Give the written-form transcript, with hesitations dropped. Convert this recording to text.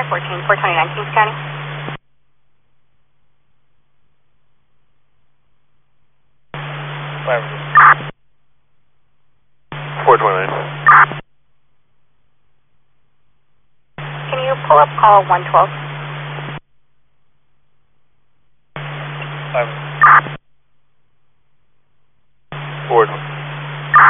514, 429 Kings County. Whatever. 429. Can you pull up call 112? Whatever.